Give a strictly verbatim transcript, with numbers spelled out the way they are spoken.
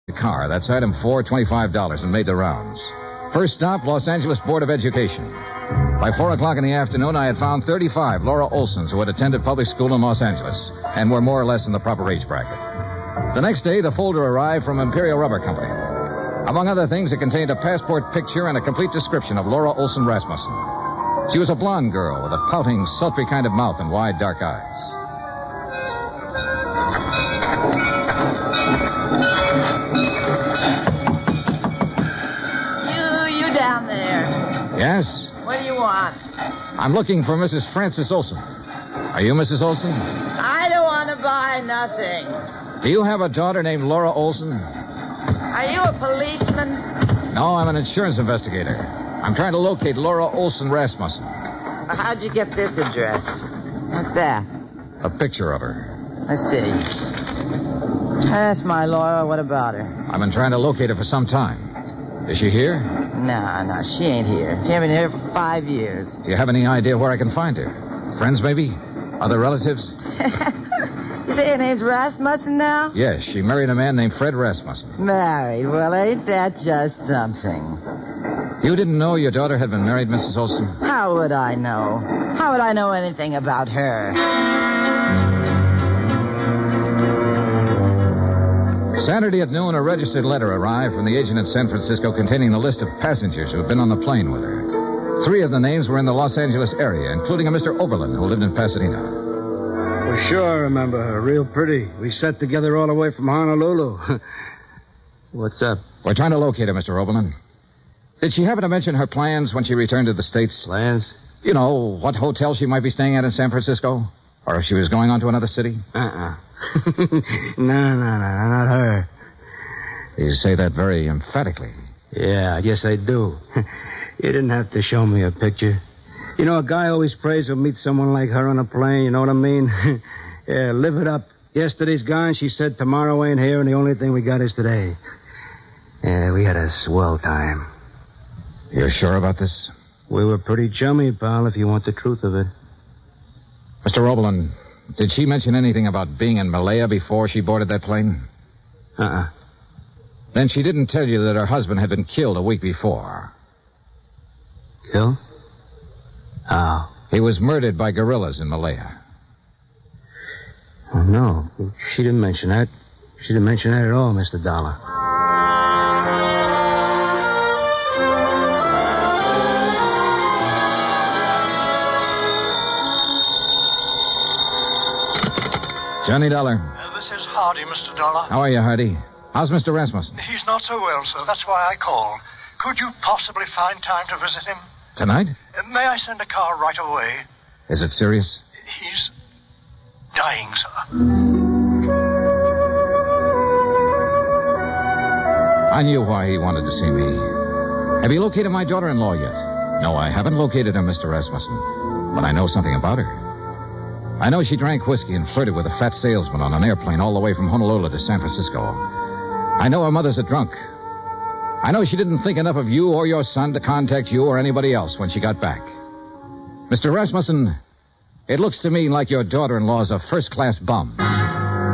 car. That's item four, twenty-five dollars, and made the rounds. First stop, Los Angeles Board of Education. By four o'clock in the afternoon, I had found thirty-five Laura Olsons who had attended public school in Los Angeles and were more or less in the proper age bracket. The next day, the folder arrived from Imperial Rubber Company. Among other things, it contained a passport picture and a complete description of Laura Olson Rasmussen. She was a blonde girl with a pouting, sultry kind of mouth and wide, dark eyes. You, you down there. Yes? What do you want? I'm looking for Missus Frances Olson. Are you Missus Olson? I don't want to buy nothing. Do you have a daughter named Laura Olson? Are you a policeman? No, I'm an insurance investigator. I'm trying to locate Laura Olson Rasmussen. How'd you get this address? What's that? A picture of her. Let's see. That's my Laura. What about her? I've been trying to locate her for some time. Is she here? No, no, she ain't here. She ain't been here for five years. Do you have any idea where I can find her? Friends, maybe? Other relatives? You say her name's Rasmussen now? Yes, she married a man named Fred Rasmussen. Married? Well, ain't that just something? You didn't know your daughter had been married, Missus Olson? How would I know? How would I know anything about her? Saturday at noon, a registered letter arrived from the agent in San Francisco containing the list of passengers who had been on the plane with her. Three of the names were in the Los Angeles area, including a Mister Oberlin who lived in Pasadena. For sure I remember her. Real pretty. We sat together all the way from Honolulu. What's up? We're trying to locate her, Mister Oberlin. Did she happen to mention her plans when she returned to the States? Plans? You know, what hotel she might be staying at in San Francisco? Or if she was going on to another city? Uh-uh. no, no, no, not her. You say that very emphatically. Yeah, I guess I do. You didn't have to show me a picture. You know, a guy always prays he'll meet someone like her on a plane, you know what I mean? Yeah, live it up. Yesterday's gone, she said tomorrow ain't here, and the only thing we got is today. Yeah, we had a swell time. You're sure about this? We were pretty chummy, pal, if you want the truth of it. Mister Oberlin, did she mention anything about being in Malaya before she boarded that plane? Uh-uh. Then she didn't tell you that her husband had been killed a week before. Killed? How? He was murdered by guerrillas in Malaya. Oh, no. She didn't mention that. She didn't mention that at all, Mister Dollar. Johnny Dollar. Uh, this is Hardy, Mister Dollar. How are you, Hardy? How's Mister Rasmussen? He's not so well, sir. That's why I called. Could you possibly find time to visit him? Tonight? Uh, may I send a car right away? Is it serious? He's dying, sir. I knew why he wanted to see me. Have you located my daughter-in-law yet? No, I haven't located her, Mister Rasmussen. But I know something about her. I know she drank whiskey and flirted with a fat salesman on an airplane all the way from Honolulu to San Francisco. I know her mother's a drunk. I know she didn't think enough of you or your son to contact you or anybody else when she got back. Mister Rasmussen, it looks to me like your daughter-in-law's a first-class bum.